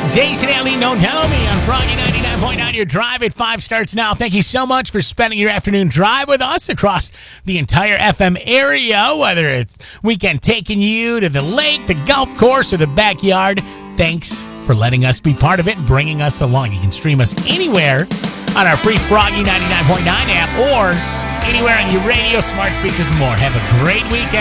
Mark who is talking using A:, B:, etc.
A: Jason Allen, Don't Tell Me on Froggy 99.9. Your drive at 5 starts now. Thank you so much for spending your afternoon drive with us across the entire FM area, whether it's weekend taking you to the lake, the golf course, or the backyard. Thanks for letting us be part of it and bringing us along. You can stream us anywhere on our free Froggy 99.9 app or anywhere on your radio, smart speakers, and more. Have a great weekend.